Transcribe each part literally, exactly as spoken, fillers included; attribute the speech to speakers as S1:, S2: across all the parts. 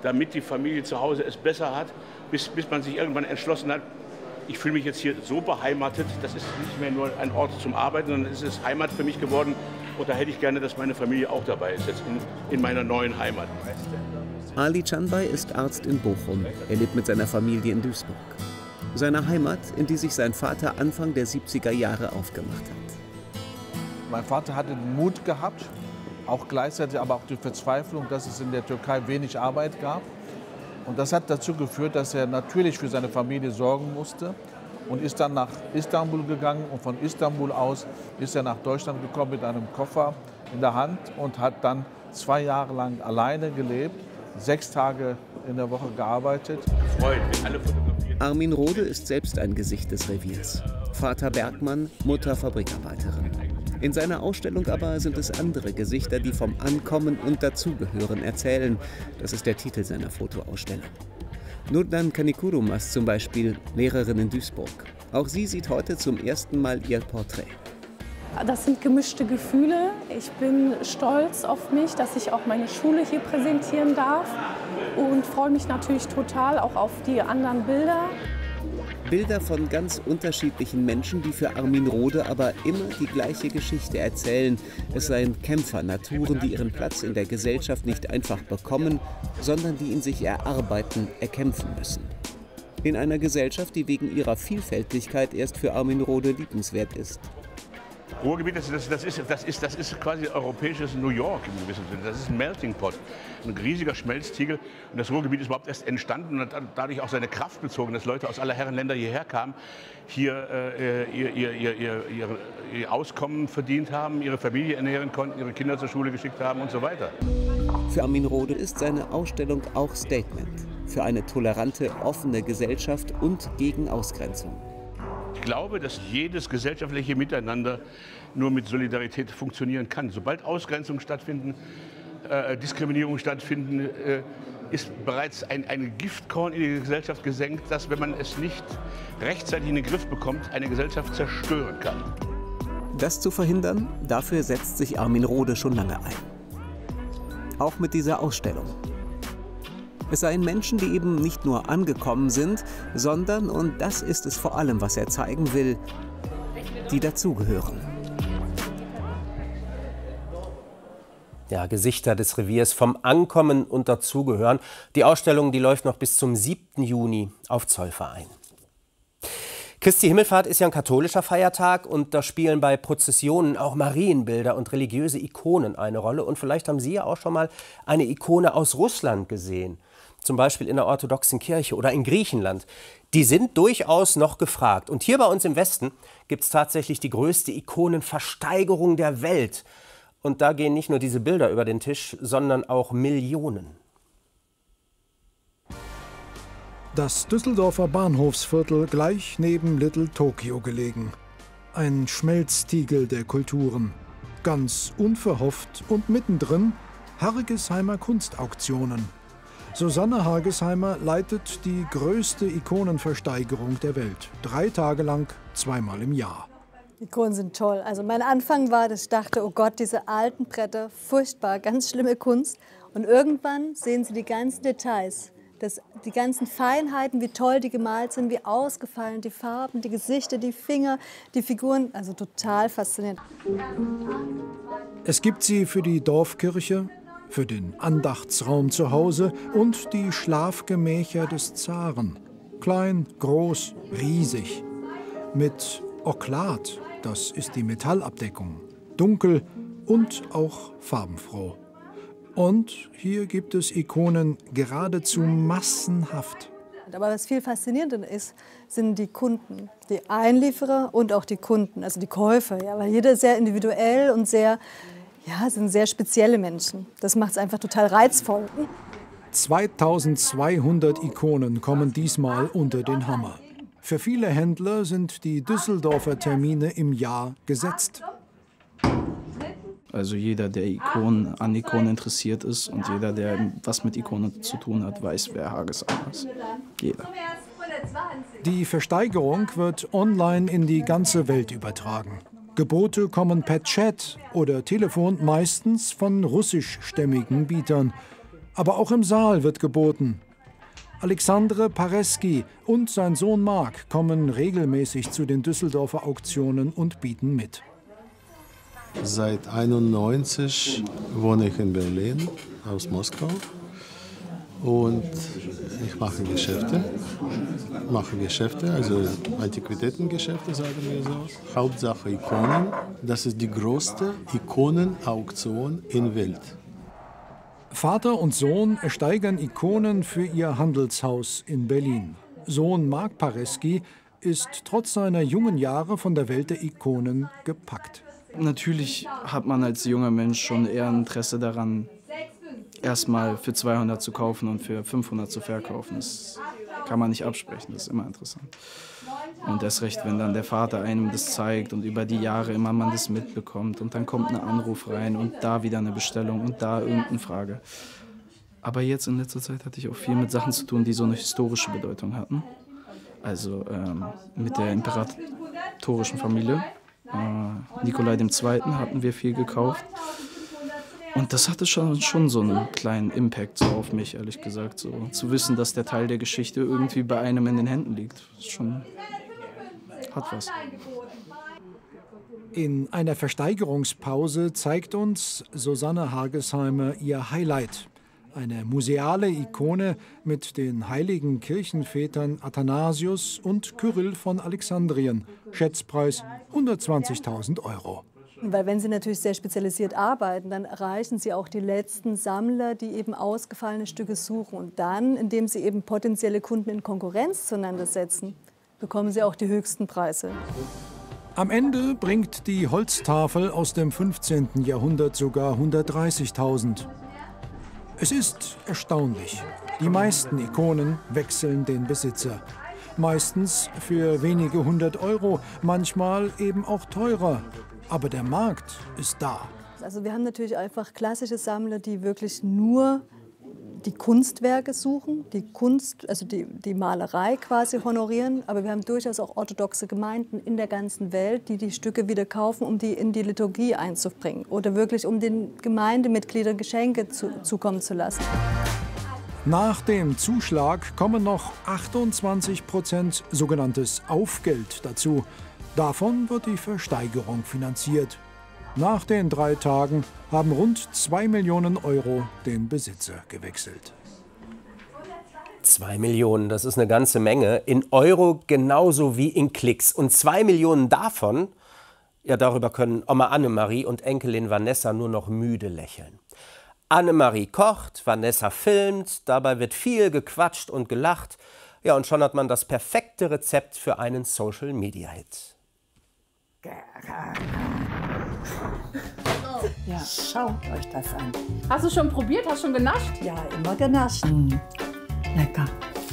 S1: damit die Familie zu Hause es besser hat, bis, bis man sich irgendwann entschlossen hat, ich fühle mich jetzt hier so beheimatet, das ist nicht mehr nur ein Ort zum Arbeiten, sondern es ist Heimat für mich geworden. Und da hätte ich gerne, dass meine Familie auch dabei ist, jetzt in, in meiner neuen Heimat.
S2: Ali Canbay ist Arzt in Bochum. Er lebt mit seiner Familie in Duisburg. Seine Heimat, in die sich sein Vater Anfang der siebziger Jahre aufgemacht hat.
S3: Mein Vater hatte den Mut gehabt, auch gleichzeitig aber auch die Verzweiflung, dass es in der Türkei wenig Arbeit gab. Und das hat dazu geführt, dass er natürlich für seine Familie sorgen musste und ist dann nach Istanbul gegangen. Und von Istanbul aus ist er nach Deutschland gekommen mit einem Koffer in der Hand und hat dann zwei Jahre lang alleine gelebt, sechs Tage in der Woche gearbeitet.
S2: Armin Rohde ist selbst ein Gesicht des Reviers. Vater Bergmann, Mutter Fabrikarbeiterin. In seiner Ausstellung aber sind es andere Gesichter, die vom Ankommen und Dazugehören erzählen. Das ist der Titel seiner Fotoausstellung. Nurdan Kanikurumas zum Beispiel, Lehrerin in Duisburg. Auch sie sieht heute zum ersten Mal ihr Porträt.
S4: Das sind gemischte Gefühle. Ich bin stolz auf mich, dass ich auch meine Schule hier präsentieren darf und freue mich natürlich total auch auf die anderen Bilder.
S2: Bilder von ganz unterschiedlichen Menschen, die für Armin Rohde aber immer die gleiche Geschichte erzählen. Es seien Kämpfernaturen, die ihren Platz in der Gesellschaft nicht einfach bekommen, sondern die ihn sich erarbeiten, erkämpfen müssen. In einer Gesellschaft, die wegen ihrer Vielfältigkeit erst für Armin Rohde liebenswert ist.
S1: Ruhrgebiet, das, das, das, ist, das, ist, das ist quasi europäisches New York im gewissen Sinne. Das ist ein Melting Pot, ein riesiger Schmelztiegel. Und das Ruhrgebiet ist überhaupt erst entstanden und hat dadurch auch seine Kraft bezogen, dass Leute aus aller Herren Länder hierher kamen, hier äh, ihr, ihr, ihr, ihr, ihr, ihr Auskommen verdient haben, ihre Familie ernähren konnten, ihre Kinder zur Schule geschickt haben und so weiter.
S2: Für Armin Rohde ist seine Ausstellung auch Statement. Für eine tolerante, offene Gesellschaft und gegen Ausgrenzung.
S1: Ich glaube, dass jedes gesellschaftliche Miteinander nur mit Solidarität funktionieren kann. Sobald Ausgrenzung stattfinden, äh, Diskriminierung stattfinden, äh, ist bereits ein, ein Giftkorn in die Gesellschaft gesenkt, das, wenn man es nicht rechtzeitig in den Griff bekommt, eine Gesellschaft zerstören kann.
S2: Das zu verhindern, dafür setzt sich Armin Rohde schon lange ein. Auch mit dieser Ausstellung. Es seien Menschen, die eben nicht nur angekommen sind, sondern, und das ist es vor allem, was er zeigen will, die dazugehören.
S5: Ja, Gesichter des Reviers vom Ankommen und Dazugehören. Die Ausstellung, die läuft noch bis zum siebten Juni auf Zollverein. Christi Himmelfahrt ist ja ein katholischer Feiertag und da spielen bei Prozessionen auch Marienbilder und religiöse Ikonen eine Rolle. Und vielleicht haben Sie ja auch schon mal eine Ikone aus Russland gesehen. Zum Beispiel in der orthodoxen Kirche oder in Griechenland. Die sind durchaus noch gefragt. Und hier bei uns im Westen gibt es tatsächlich die größte Ikonenversteigerung der Welt. Und da gehen nicht nur diese Bilder über den Tisch, sondern auch Millionen.
S6: Das Düsseldorfer Bahnhofsviertel gleich neben Little Tokyo gelegen. Ein Schmelztiegel der Kulturen. Ganz unverhofft und mittendrin Hargesheimer Kunstauktionen. Susanne Hargesheimer leitet die größte Ikonenversteigerung der Welt. Drei Tage lang, zweimal im Jahr.
S7: Ikonen sind toll. Also mein Anfang war, dass ich dachte, oh Gott, diese alten Bretter, furchtbar, ganz schlimme Kunst. Und irgendwann sehen Sie die ganzen Details, das, die ganzen Feinheiten, wie toll die gemalt sind, wie ausgefallen die Farben, die Gesichter, die Finger, die Figuren. Also total faszinierend.
S6: Es gibt sie für die Dorfkirche, für den Andachtsraum zu Hause und die Schlafgemächer des Zaren. Klein, groß, riesig. Mit Oklat, das ist die Metallabdeckung. Dunkel und auch farbenfroh. Und hier gibt es Ikonen geradezu massenhaft.
S7: Aber was viel faszinierender ist, sind die Kunden, die Einlieferer und auch die Kunden, also die Käufer. Ja, weil jeder sehr individuell und sehr, ja, sind sehr spezielle Menschen. Das macht es einfach total reizvoll.
S6: zweitausendzweihundert Ikonen kommen diesmal unter den Hammer. Für viele Händler sind die Düsseldorfer Termine im Jahr gesetzt.
S8: Also jeder, der Ikonen, an Ikonen interessiert ist und jeder, der was mit Ikonen zu tun hat, weiß, wer Hargesheimer ist. Jeder.
S6: Die Versteigerung wird online in die ganze Welt übertragen. Gebote kommen per Chat oder Telefon meistens von russischstämmigen Bietern. Aber auch im Saal wird geboten. Alexandre Paresky und sein Sohn Marc kommen regelmäßig zu den Düsseldorfer Auktionen und bieten mit.
S9: Seit einundneunzig wohne ich in Berlin, aus Moskau. Und ich mache Geschäfte, mache Geschäfte, also Antiquitätengeschäfte, sagen wir so. Hauptsache Ikonen. Das ist die größte Ikonenauktion in der Welt.
S6: Vater und Sohn ersteigern Ikonen für ihr Handelshaus in Berlin. Sohn Marc Paresky ist trotz seiner jungen Jahre von der Welt der Ikonen gepackt.
S8: Natürlich hat man als junger Mensch schon eher Interesse daran, erstmal für zweihundert zu kaufen und für fünfhundert zu verkaufen. Das kann man nicht absprechen, das ist immer interessant. Und erst recht, wenn dann der Vater einem das zeigt und über die Jahre immer man das mitbekommt und dann kommt ein Anruf rein und da wieder eine Bestellung und da irgendeine Frage. Aber jetzt in letzter Zeit hatte ich auch viel mit Sachen zu tun, die so eine historische Bedeutung hatten. Also ähm, mit der imperatorischen Familie. Äh, Nikolai der Zweite hatten wir viel gekauft. Und das hatte schon, schon so einen kleinen Impact so auf mich, ehrlich gesagt. So, zu wissen, dass der Teil der Geschichte irgendwie bei einem in den Händen liegt, ist schon, hat was.
S6: In einer Versteigerungspause zeigt uns Susanne Hagesheimer ihr Highlight. Eine museale Ikone mit den heiligen Kirchenvätern Athanasius und Kyrill von Alexandrien. Schätzpreis hundertzwanzigtausend Euro.
S7: Weil wenn Sie natürlich sehr spezialisiert arbeiten, dann erreichen Sie auch die letzten Sammler, die eben ausgefallene Stücke suchen. Und dann, indem Sie eben potenzielle Kunden in Konkurrenz zueinander setzen, bekommen Sie auch die höchsten Preise.
S6: Am Ende bringt die Holztafel aus dem fünfzehnten Jahrhundert sogar hundertdreißigtausend. Es ist erstaunlich. Die meisten Ikonen wechseln den Besitzer. Meistens für wenige hundert Euro, manchmal eben auch teurer. Aber der Markt ist da.
S7: Also wir haben natürlich einfach klassische Sammler, die wirklich nur die Kunstwerke suchen, die Kunst, also die, die Malerei quasi honorieren. Aber wir haben durchaus auch orthodoxe Gemeinden in der ganzen Welt, die die Stücke wieder kaufen, um die in die Liturgie einzubringen. Oder wirklich, um den Gemeindemitgliedern Geschenke zu, zukommen zu lassen.
S6: Nach dem Zuschlag kommen noch achtundzwanzig Prozent sogenanntes Aufgeld dazu. Davon wird die Versteigerung finanziert. Nach den drei Tagen haben rund zwei Millionen Euro den Besitzer gewechselt.
S5: Zwei Millionen, das ist eine ganze Menge. In Euro genauso wie in Klicks. Und zwei Millionen davon, ja, darüber können Oma Annemarie und Enkelin Vanessa nur noch müde lächeln. Annemarie kocht, Vanessa filmt, dabei wird viel gequatscht und gelacht. Ja, und schon hat man das perfekte Rezept für einen Social-Media-Hit.
S10: Ja, schaut euch das an.
S4: Hast du schon probiert? Hast du schon genascht?
S10: Ja, immer genascht. Mm. Lecker.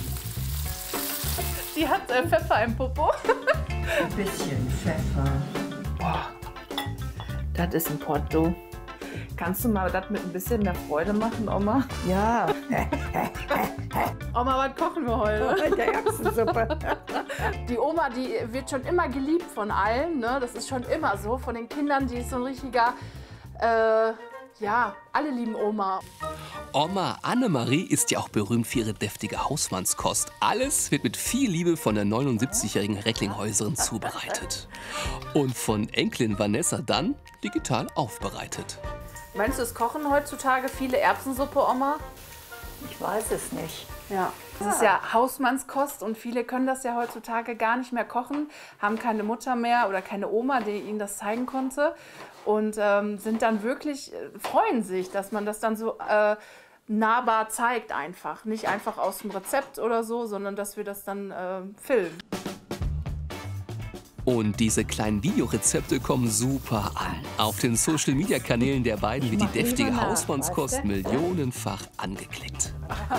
S4: Die hat äh, Pfeffer im Popo.
S10: Ein bisschen Pfeffer.
S4: Boah, das ist ein Porto. Kannst du mal das mit ein bisschen mehr Freude machen, Oma?
S10: Ja.
S4: Oma, was kochen wir heute?
S10: Der Erbsensuppe.
S4: Die Oma, die wird schon immer geliebt von allen. Ne? Das ist schon immer so. Von den Kindern, die ist so ein richtiger, äh, ja, alle lieben Oma.
S11: Oma Annemarie ist ja auch berühmt für ihre deftige Hausmannskost. Alles wird mit viel Liebe von der neunundsiebzigjährigen Recklinghäuserin zubereitet. Und von Enkelin Vanessa dann digital aufbereitet.
S4: Meinst du, es kochen heutzutage viele Erbsensuppe, Oma?
S10: Ich weiß es nicht.
S4: Ja, das ist ja Hausmannskost und viele können das ja heutzutage gar nicht mehr kochen, haben keine Mutter mehr oder keine Oma, die ihnen das zeigen konnte und ähm, sind dann wirklich, freuen sich, dass man das dann so äh, nahbar zeigt einfach. Nicht einfach aus dem Rezept oder so, sondern dass wir das dann äh, filmen.
S11: Und diese kleinen Videorezepte kommen super an. Auf den Social-Media-Kanälen der beiden wird die deftige Hausmannskost millionenfach angeklickt.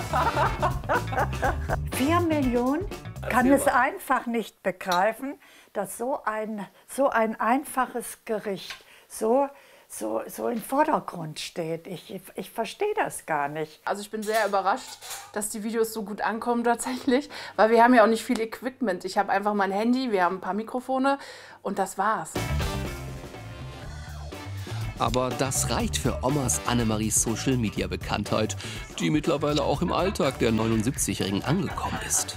S10: Vier Millionen? Kann es einfach nicht begreifen, dass so ein, so ein einfaches Gericht so, so, so im Vordergrund steht. Ich, ich verstehe das gar nicht.
S4: Also ich bin sehr überrascht, dass die Videos so gut ankommen tatsächlich, weil wir haben ja auch nicht viel Equipment. Ich habe einfach mein Handy, wir haben ein paar Mikrofone und das war's.
S11: Aber das reicht für Omas Annemaries Social-Media-Bekanntheit, die mittlerweile auch im Alltag der neunundsiebzigjährigen angekommen ist.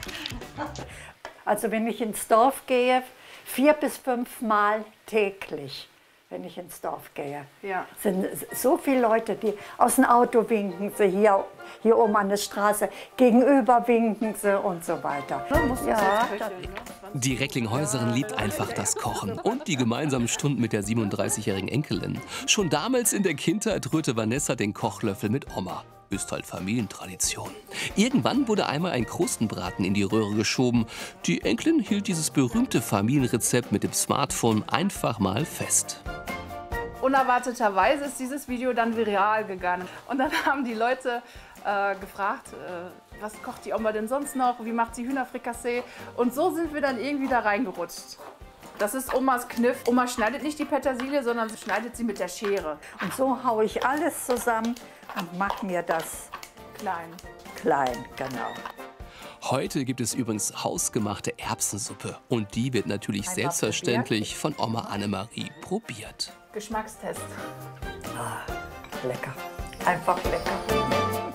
S10: Also wenn ich ins Dorf gehe, vier bis fünf Mal täglich, wenn ich ins Dorf gehe.
S4: Ja.
S10: Sind so viele Leute, die aus dem Auto winken sie, hier, hier oben an der Straße, gegenüber winken sie und so weiter.
S4: Ja,
S11: Die Recklinghäuserin liebt einfach das Kochen und die gemeinsamen Stunden mit der siebenunddreißigjährigen Enkelin. Schon damals in der Kindheit rührte Vanessa den Kochlöffel mit Oma. Ist halt Familientradition. Irgendwann wurde einmal ein Krustenbraten in die Röhre geschoben. Die Enkelin hielt dieses berühmte Familienrezept mit dem Smartphone einfach mal fest.
S4: Unerwarteterweise ist dieses Video dann viral gegangen. Und dann haben die Leute äh, gefragt, äh, was kocht die Oma denn sonst noch? Wie macht sie Hühnerfrikassee? Und so sind wir dann irgendwie da reingerutscht. Das ist Omas Kniff. Oma schneidet nicht die Petersilie, sondern sie schneidet sie mit der Schere.
S10: Und so haue ich alles zusammen und mache mir das
S4: klein.
S10: Klein, genau.
S11: Heute gibt es übrigens hausgemachte Erbsensuppe. Und die wird natürlich
S10: Einfach
S11: selbstverständlich von Oma Annemarie probiert.
S4: Geschmackstest.
S10: Ah, lecker. Einfach lecker.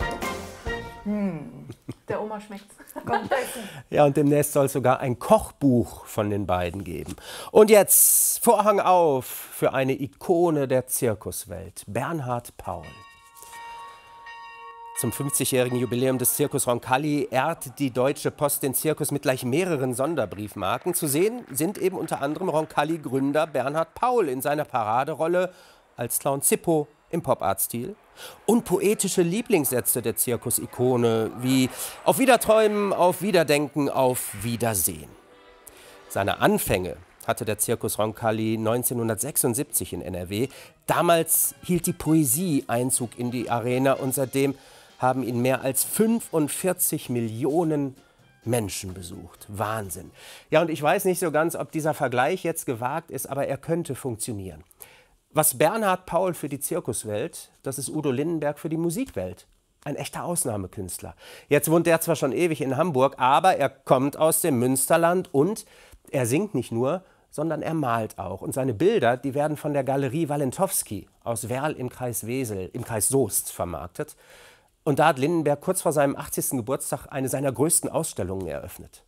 S4: Hm. Der Oma schmeckt's.
S5: Ja, und demnächst soll es sogar ein Kochbuch von den beiden geben. Und jetzt Vorhang auf für eine Ikone der Zirkuswelt, Bernhard Paul. Zum fünfzigjährigen Jubiläum des Circus Roncalli ehrt die Deutsche Post den Zirkus mit gleich mehreren Sonderbriefmarken. Zu sehen sind eben unter anderem Roncalli-Gründer Bernhard Paul in seiner Paraderolle als Clown Zippo im Pop-Art-Stil und poetische Lieblingssätze der Zirkusikone wie auf Wiederträumen, auf Wiederdenken, auf Wiedersehen. Seine Anfänge hatte der Circus Roncalli neunzehnhundertsechsundsiebzig in N R W. Damals hielt die Poesie Einzug in die Arena und seitdem haben ihn mehr als fünfundvierzig Millionen Menschen besucht. Wahnsinn. Ja, und ich weiß nicht so ganz, ob dieser Vergleich jetzt gewagt ist, aber er könnte funktionieren. Was Bernhard Paul für die Zirkuswelt, das ist Udo Lindenberg für die Musikwelt. Ein echter Ausnahmekünstler. Jetzt wohnt er zwar schon ewig in Hamburg, aber er kommt aus dem Münsterland und er singt nicht nur, sondern er malt auch. Und seine Bilder, die werden von der Galerie Walentowski aus Werl im Kreis Wesel, im Kreis Soest vermarktet. Und da hat Lindenberg kurz vor seinem achtzigsten Geburtstag eine seiner größten Ausstellungen eröffnet.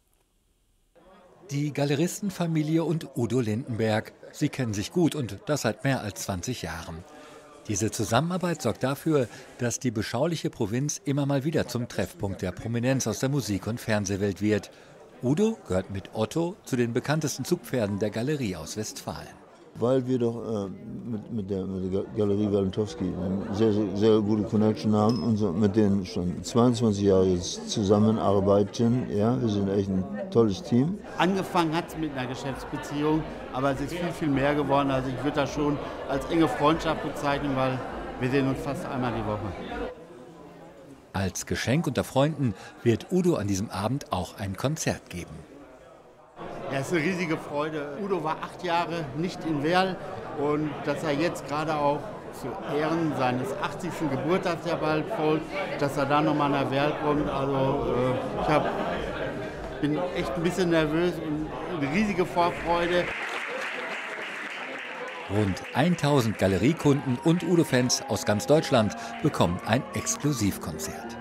S12: Die Galeristenfamilie und Udo Lindenberg. Sie kennen sich gut und das seit mehr als zwanzig Jahren. Diese Zusammenarbeit sorgt dafür, dass die beschauliche Provinz immer mal wieder zum Treffpunkt der Prominenz aus der Musik- und Fernsehwelt wird. Udo gehört mit Otto zu den bekanntesten Zugpferden der Galerie aus Westfalen.
S13: Weil wir doch äh, mit, mit, der, mit der Galerie Walentowski eine sehr, sehr, sehr gute Connection haben und so mit denen schon zweiundzwanzig Jahre jetzt zusammenarbeiten. Ja, wir sind echt ein tolles Team.
S14: Angefangen hat es mit einer Geschäftsbeziehung, aber es ist viel, viel mehr geworden. Also ich würde das schon als enge Freundschaft bezeichnen, weil wir sehen uns fast einmal die Woche.
S12: Als Geschenk unter Freunden wird Udo an diesem Abend auch ein Konzert geben.
S14: Ja, es ist eine riesige Freude. Udo war acht Jahre nicht in Werl und dass er jetzt gerade auch zu Ehren seines achtzigsten Geburtstags ja bald folgt, dass er da nochmal nach Werl kommt. Also äh, ich hab, bin echt ein bisschen nervös und eine riesige Vorfreude.
S12: Rund tausend Galeriekunden und Udo-Fans aus ganz Deutschland bekommen ein Exklusivkonzert.